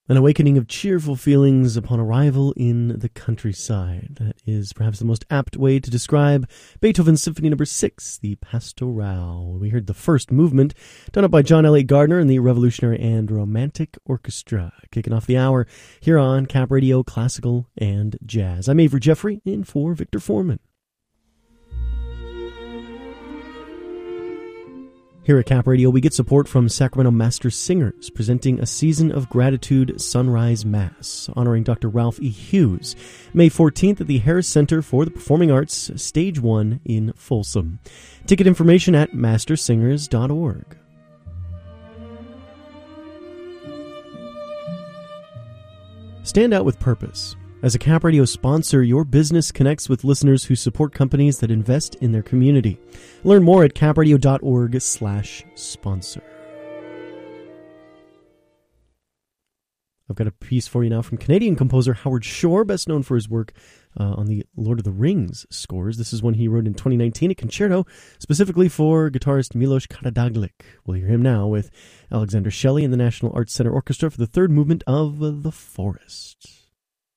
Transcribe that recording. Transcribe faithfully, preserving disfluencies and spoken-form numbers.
An awakening of cheerful feelings upon arrival in the countryside. That is perhaps the most apt way to describe Beethoven's Symphony Number six, the Pastoral. We heard the first movement, done up by John Elliott Gardner and the Revolutionary and Romantic Orchestra, kicking off the hour here on Cap Radio Classical and Jazz. I'm Avery Jeffrey, in for Victor Foreman. Here at Cap Radio, we get support from Sacramento Master Singers, presenting a Season of Gratitude Sunrise Mass, honoring Doctor Ralph E. Hughes, May fourteenth at the Harris Center for the Performing Arts, Stage one in Folsom. Ticket information at master singers dot org. Stand out with purpose. As a Cap Radio sponsor, your business connects with listeners who support companies that invest in their community. Learn more at capradio.org slash sponsor. I've got a piece for you now from Canadian composer Howard Shore, best known for his work uh, on the Lord of the Rings scores. This is one he wrote in twenty nineteen, a concerto specifically for guitarist Milos Karadzic. We'll hear him now with Alexander Shelley and the National Arts Center Orchestra for the third movement of The Forest.